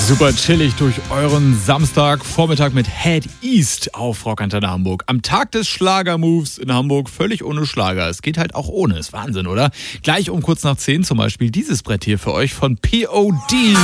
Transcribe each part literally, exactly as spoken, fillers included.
Super chillig durch euren Samstagvormittag mit Head East auf Rockantenne Hamburg. Am Tag des Schlagermoves in Hamburg völlig ohne Schlager. Es geht halt auch ohne. Ist Wahnsinn, oder? Gleich um kurz nach zehn zum Beispiel dieses Brett hier für euch von P O D.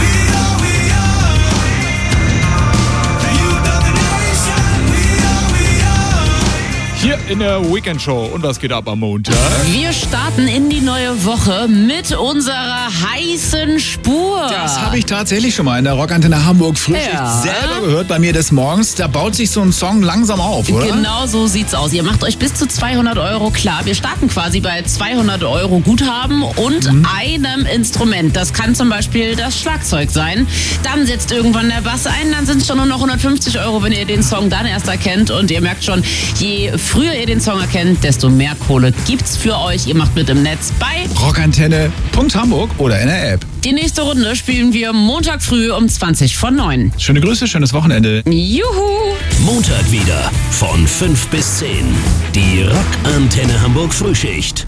Hier in der Weekend Show. Und was geht ab am Montag? Wir starten in die neue Woche mit unserer heißen Spur. Das habe ich tatsächlich schon mal in der Rockantenne Hamburg Frühschicht Ja. selber gehört bei mir des Morgens. Da baut sich so ein Song langsam auf, oder? Genau so sieht's aus. Ihr macht euch bis zu zweihundert Euro klar. Wir starten quasi bei zweihundert Euro Guthaben und mhm. einem Instrument. Das kann zum Beispiel das Schlagzeug sein. Dann setzt irgendwann der Bass ein. Dann sind es schon nur noch hundertfünfzig Euro, wenn ihr den Song dann erst erkennt. Und ihr merkt schon, je früher ihr den Song erkennt, desto mehr Kohle gibt's für euch. Ihr macht mit im Netz bei Rockantenne Punkt Hamburg oder in der App. Die nächste Runde spielen wir Montag früh um zwanzig vor neun. Schöne Grüße, schönes Wochenende. Juhu! Montag wieder von fünf bis zehn. Die Rockantenne Hamburg Frühschicht.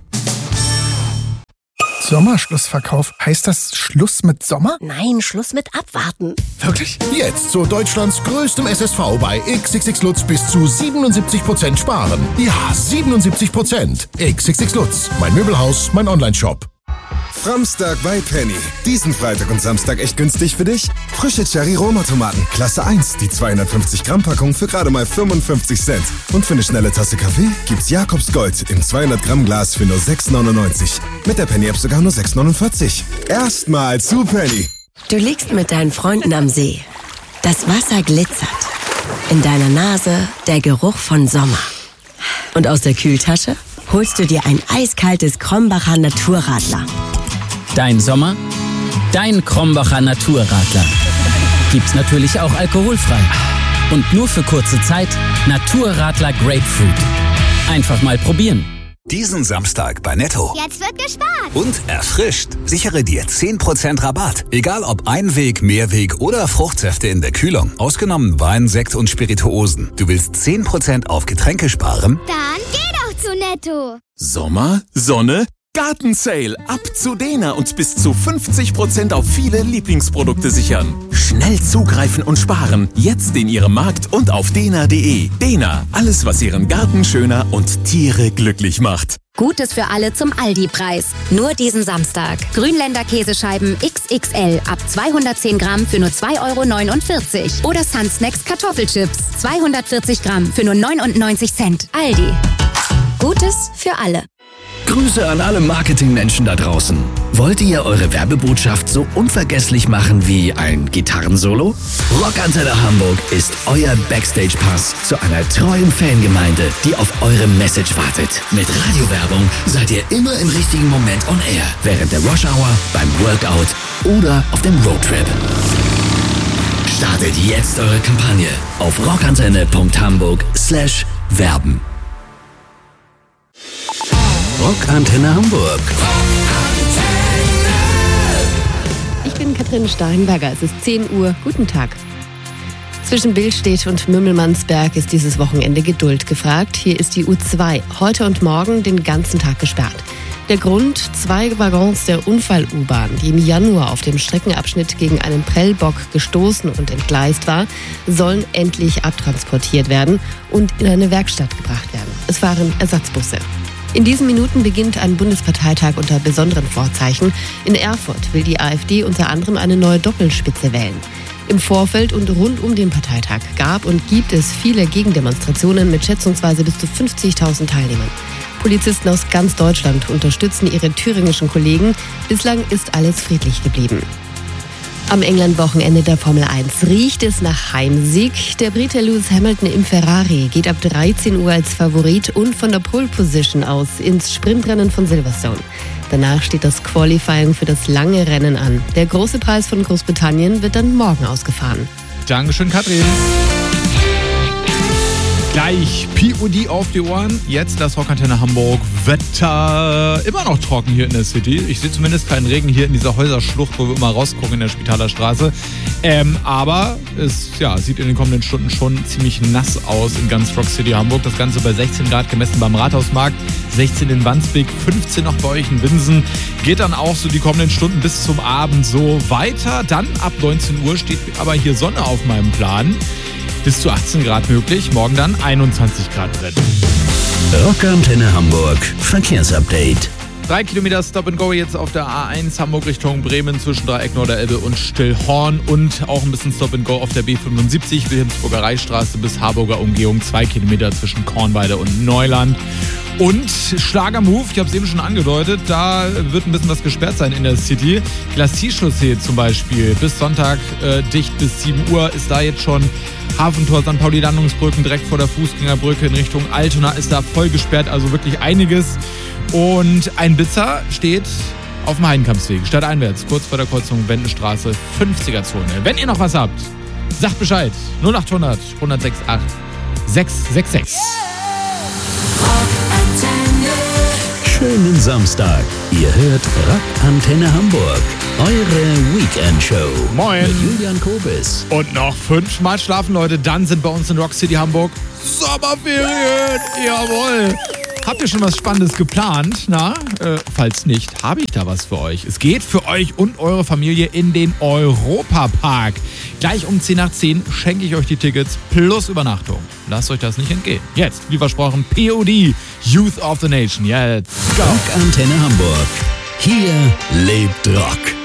Sommerschlussverkauf. Heißt das Schluss mit Sommer? Nein, Schluss mit Abwarten. Wirklich? Jetzt zu Deutschlands größtem S S V bei X X X Lutz bis zu siebenundsiebzig Prozent sparen. Ja, siebenundsiebzig Prozent. X X X Lutz, mein Möbelhaus, mein Onlineshop. Framstag bei Penny. Diesen Freitag und Samstag echt günstig für dich? Frische Cherry-Roma-Tomaten, Klasse eins, die zweihundertfünfzig Gramm Packung für gerade mal fünfundfünfzig Cent. Und für eine schnelle Tasse Kaffee gibt's Jakobs Gold im zweihundert Gramm Glas für nur sechs neunundneunzig. Mit der Penny-App sogar nur sechs neunundvierzig. Erstmal zu Penny. Du liegst mit deinen Freunden am See. Das Wasser glitzert. In deiner Nase der Geruch von Sommer. Und aus der Kühltasche holst du dir ein eiskaltes Krombacher Naturradler. Dein Sommer, dein Krombacher Naturradler. Gibt's natürlich auch alkoholfrei. Und nur für kurze Zeit Naturradler Grapefruit. Einfach mal probieren. Diesen Samstag bei Netto. Jetzt wird gespart. Und erfrischt. Sichere dir zehn Prozent Rabatt. Egal ob Einweg, Mehrweg oder Fruchtsäfte in der Kühlung. Ausgenommen Wein, Sekt und Spirituosen. Du willst zehn Prozent auf Getränke sparen? Dann geh doch zu Netto. Sommer, Sonne, Gartensale. Ab zu Dena und bis zu fünfzig Prozent auf viele Lieblingsprodukte sichern. Schnell zugreifen und sparen. Jetzt in Ihrem Markt und auf dena punkt de. Dena, alles was Ihren Garten schöner und Tiere glücklich macht. Gutes für alle zum Aldi-Preis. Nur diesen Samstag. Grünländer Käsescheiben X X L ab zweihundertzehn Gramm für nur zwei Euro neunundvierzig. Oder Sunsnacks Kartoffelchips zweihundertvierzig Gramm für nur neunundneunzig Cent. Aldi. Gutes für alle. Grüße an alle Marketingmenschen da draußen. Wollt ihr eure Werbebotschaft so unvergesslich machen wie ein Gitarrensolo? Rockantenne Hamburg ist euer Backstage-Pass zu einer treuen Fangemeinde, die auf eure Message wartet. Mit Radiowerbung seid ihr immer im richtigen Moment on air. Während der Rush Hour, beim Workout oder auf dem Roadtrip. Startet jetzt eure Kampagne auf rockantenne Punkt hamburg slash werben. Rockantenne Hamburg. Ich bin Katrin Steinberger. Es ist zehn Uhr. Guten Tag. Zwischen Billstedt und Mümmelmannsberg ist dieses Wochenende Geduld gefragt. Hier ist die U zwei. Heute und morgen den ganzen Tag gesperrt. Der Grund: zwei Waggons der Unfall-U-Bahn, die im Januar auf dem Streckenabschnitt gegen einen Prellbock gestoßen und entgleist war, sollen endlich abtransportiert werden und in eine Werkstatt gebracht werden. Es fahren Ersatzbusse. In diesen Minuten beginnt ein Bundesparteitag unter besonderen Vorzeichen. In Erfurt will die AfD unter anderem eine neue Doppelspitze wählen. Im Vorfeld und rund um den Parteitag gab und gibt es viele Gegendemonstrationen mit schätzungsweise bis zu fünfzigtausend Teilnehmern. Polizisten aus ganz Deutschland unterstützen ihre thüringischen Kollegen. Bislang ist alles friedlich geblieben. Am England-Wochenende der Formel eins riecht es nach Heimsieg. Der Brite Lewis Hamilton im Ferrari geht ab dreizehn Uhr als Favorit und von der Pole Position aus ins Sprintrennen von Silverstone. Danach steht das Qualifying für das lange Rennen an. Der große Preis von Großbritannien wird dann morgen ausgefahren. Dankeschön, Katrin. Gleich P O D auf die Ohren. Jetzt das Rockantenne Hamburg. Wetter immer noch trocken hier in der City. Ich sehe zumindest keinen Regen hier in dieser Häuserschlucht, wo wir immer rausgucken in der Spitaler Straße. Ähm, aber es ja, sieht in den kommenden Stunden schon ziemlich nass aus in ganz Rock City Hamburg. Das Ganze bei sechzehn Grad gemessen beim Rathausmarkt, sechzehn in Wandsbek, fünfzehn noch bei euch in Winsen. Geht dann auch so die kommenden Stunden bis zum Abend so weiter. Dann ab neunzehn Uhr steht aber hier Sonne auf meinem Plan. Bis zu achtzehn Grad möglich, morgen dann einundzwanzig Grad drin. Rockantenne Hamburg, Verkehrsupdate. Drei Kilometer Stop and Go jetzt auf der A eins Hamburg Richtung Bremen zwischen Dreieck Norderelbe und Stillhorn und auch ein bisschen Stop and Go auf der B fünfundsiebzig Wilhelmsburger Reichsstraße bis Harburger Umgehung, zwei Kilometer zwischen Kornweide und Neuland. Und Schlagermove, ich habe es eben schon angedeutet, da wird ein bisschen was gesperrt sein in der City. Glacis-Chaussee zum Beispiel, bis Sonntag äh, dicht bis sieben Uhr ist da jetzt schon. Hafentor, Sankt Pauli Landungsbrücken direkt vor der Fußgängerbrücke in Richtung Altona ist da voll gesperrt, also wirklich einiges. Und ein Blitzer steht auf dem Heidenkampsweg, stadteinwärts, kurz vor der Kreuzung Wendenstraße, fünfziger Zone. Wenn ihr noch was habt, sagt Bescheid. null acht hundert, hundertsechs acht, sechs sechs sechs. Schönen Samstag. Ihr hört Rockantenne Hamburg. Eure Weekend-Show. Moin. Mit Julian Kobis. Und noch fünfmal schlafen, Leute. Dann sind bei uns in Rock City Hamburg Sommerferien. Jawohl. Habt ihr schon was Spannendes geplant? Na, äh, falls nicht, habe ich da was für euch. Es geht für euch und eure Familie in den Europapark. Gleich um zehn nach zehn schenke ich euch die Tickets plus Übernachtung. Lasst euch das nicht entgehen. Jetzt, wie versprochen, P O D, Youth of the Nation. Jetzt go. Rockantenne Hamburg. Hier lebt Rock.